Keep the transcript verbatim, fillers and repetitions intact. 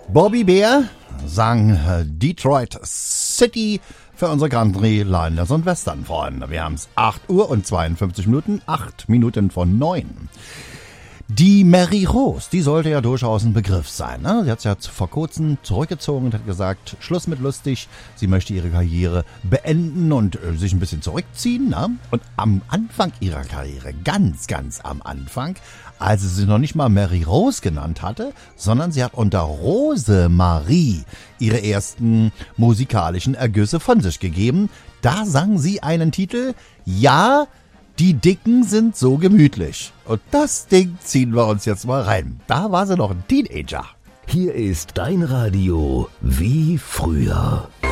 Bobby Bear sang Detroit City für unsere Country, Liners und Western-Freunde. Wir haben es acht Uhr und zweiundfünfzig Minuten, acht Minuten von neun. Die Mary Rose, die sollte ja durchaus ein Begriff sein. Ne? Sie hat sich ja vor kurzem zurückgezogen und hat gesagt, Schluss mit lustig, sie möchte ihre Karriere beenden und äh, sich ein bisschen zurückziehen. Ne? Und am Anfang ihrer Karriere, ganz, ganz am Anfang, als sie sich noch nicht mal Mary Rose genannt hatte, sondern sie hat unter Rosemarie ihre ersten musikalischen Ergüsse von sich gegeben. Da sang sie einen Titel, ja, die Dicken sind so gemütlich. Und das Ding ziehen wir uns jetzt mal rein. Da war sie noch ein Teenager. Hier ist dein Radio wie früher.